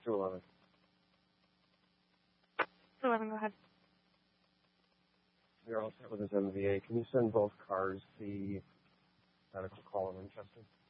211. 211, go ahead. You're all set with his MVA. Can you send both cars the medical call in Winchester?